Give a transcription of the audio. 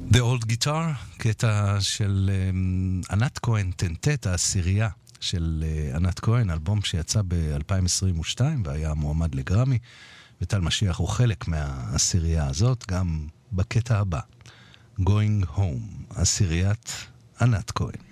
The Old Guitar, קטע של ענת כהן, טנטט, העשירייה של ענת כהן, אלבום שיצא ב-2022 והיה מועמד לגרמי, וטל משיח הוא חלק מהעשירייה הזאת, גם בקטע הבא, Going Home, עשיריית ענת כהן.